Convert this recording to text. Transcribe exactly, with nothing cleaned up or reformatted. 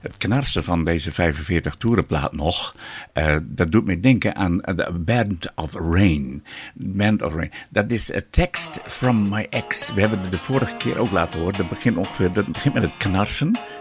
het knarsen van deze vijfenveertig toerenplaat nog, uh, dat doet me denken aan The Band of Rain. Band of Rain. Dat is a text from my ex. We hebben het de vorige keer ook laten horen. Dat begint ongeveer, dat begint met het knarsen.